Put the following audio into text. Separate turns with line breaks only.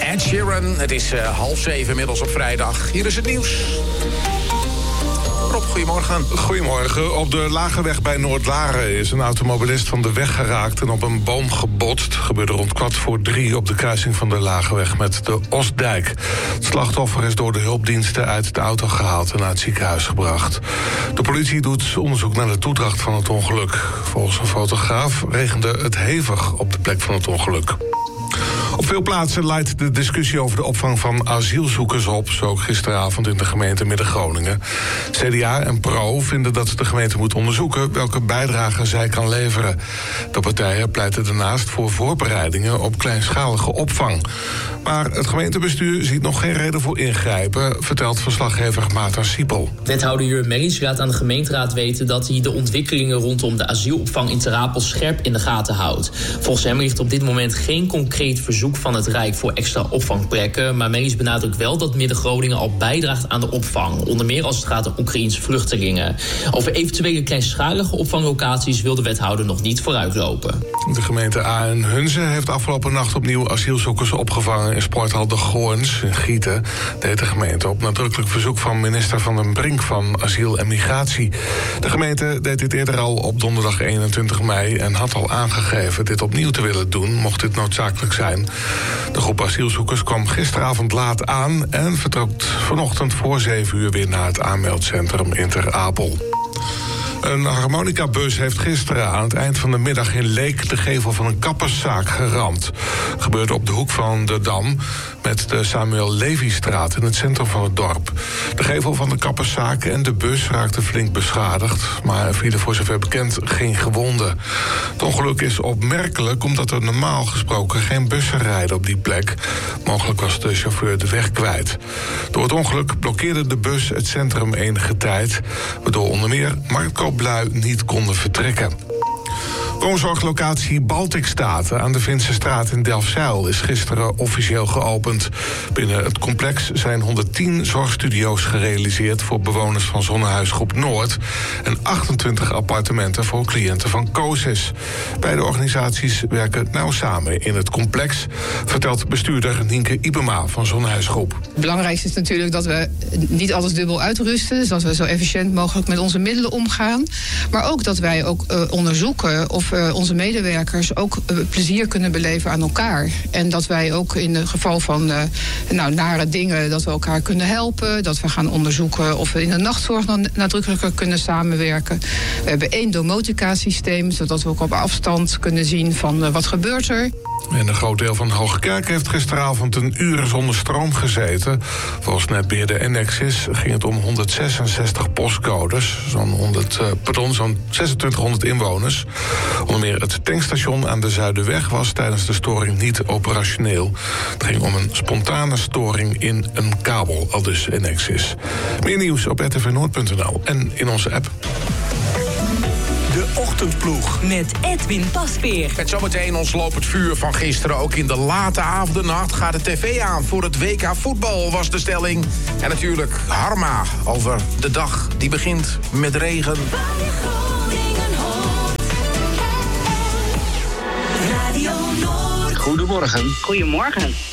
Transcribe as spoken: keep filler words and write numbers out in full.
Ed Sheeran, het is uh, half zeven inmiddels op vrijdag. Hier is het nieuws. Rob, goedemorgen.
Goedemorgen. Op de Lageweg bij Noordlaren is een automobilist van de weg geraakt en op een boom gebotst. Het gebeurde rond kwart voor drie op de kruising van de Lageweg met de Ostdijk. Het slachtoffer is door de hulpdiensten uit de auto gehaald en naar het ziekenhuis gebracht. De politie doet onderzoek naar de toedracht van het ongeluk. Volgens een fotograaf regende het hevig op de plek van het ongeluk. Op veel plaatsen leidt de discussie over de opvang van asielzoekers op, zo ook gisteravond in de gemeente Midden-Groningen. C D A en Pro vinden dat de gemeente moet onderzoeken welke bijdrage zij kan leveren. De partijen pleiten daarnaast voor voorbereidingen op kleinschalige opvang. Maar het gemeentebestuur ziet nog geen reden voor ingrijpen, vertelt verslaggever Maarten Siepel.
Wethouder Jur Melis laat aan de gemeenteraad weten dat hij de ontwikkelingen rondom de asielopvang in Ter Apel scherp in de gaten houdt. Volgens hem ligt op dit moment geen concreet verzoek van het Rijk voor extra opvangplekken, maar Melis benadrukt wel dat Midden-Groningen al bijdraagt aan de opvang, onder meer als het gaat om Oekraïense vluchtelingen. Over eventuele kleinschalige opvanglocaties wil de wethouder nog niet vooruitlopen.
De gemeente Aen Hunze heeft afgelopen nacht opnieuw asielzoekers opgevangen in sporthal De Goorns in Gieten, deed de gemeente op nadrukkelijk verzoek van minister Van den Brink van Asiel en Migratie. De gemeente deed dit eerder al op donderdag eenentwintig mei en had al aangegeven dit opnieuw te willen doen, mocht dit noodzakelijk zijn. De groep asielzoekers kwam gisteravond laat aan en vertrok vanochtend voor zeven uur weer naar het aanmeldcentrum in Ter Apel. Een harmonicabus heeft gisteren aan het eind van de middag in Leek de gevel van een kapperszaak geramd. Het gebeurde op de hoek van de Dam met de Samuel Levystraat in het centrum van het dorp. De gevel van de kapperszaak en de bus raakten flink beschadigd, maar er vielen voor zover bekend geen gewonden. Het ongeluk is opmerkelijk omdat er normaal gesproken geen bussen rijden op die plek. Mogelijk was de chauffeur de weg kwijt. Door het ongeluk blokkeerde de bus het centrum enige tijd, waardoor onder meer marktkooplui niet konden vertrekken. Woonzorglocatie Baltikstaten aan de Vincestraat in Delfzijl is gisteren officieel geopend. Binnen het complex zijn honderdtien zorgstudio's gerealiseerd voor bewoners van Zonnehuisgroep Noord en achtentwintig appartementen voor cliënten van COSIS. Beide organisaties werken nauw samen in het complex, vertelt bestuurder Nienke Ibema van Zonnehuisgroep.
Het belangrijkste is natuurlijk dat we niet alles dubbel uitrusten, dus dat we zo efficiënt mogelijk met onze middelen omgaan. Maar ook dat wij ook uh, onderzoeken of uh, onze medewerkers ook uh, plezier kunnen beleven aan elkaar. En dat wij ook in het geval van uh, nou, nare dingen, dat we elkaar kunnen helpen. Dat we gaan onderzoeken of we in de nachtzorg dan nadrukkelijker kunnen samenwerken. We hebben één domotica-systeem, zodat we ook op afstand kunnen zien van uh, wat gebeurt er.
En een groot deel van Hoogkerk heeft gisteravond een uur zonder stroom gezeten. Volgens netbeheerder Enexis ging het om honderdzesenzestig postcodes, zo'n, honderd, uh, pardon, zo'n zesentwintighonderd inwoners. Onder meer het tankstation aan de Zuiderweg was tijdens de storing niet operationeel. Het ging om een spontane storing in een kabel, aldus Enexis. Meer nieuws op r t v noord punt n l en in onze app.
De Ochtendploeg.
Met Edwin Pasveer.
Met zometeen ons lopend vuur van gisteren. Ook in de late avondnacht gaat de tv aan. Voor het W K voetbal was de stelling. En natuurlijk Harma over de dag die begint met regen.
Radio Noord.
Goedemorgen.
Goedemorgen.